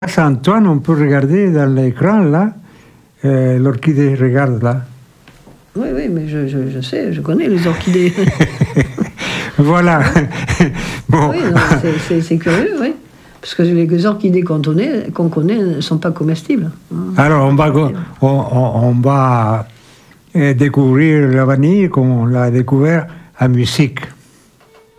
grâce à Antoine, on peut regarder dans l'écran, là, l'orchidée, regarde là. Oui, oui, mais je sais, je connais les orchidées. Voilà. Bon. Oui, c'est curieux, oui. Parce que les orchidées qu'on connaît ne sont pas comestibles. Alors, on va découvrir la vanille comme on l'a découvert en musique.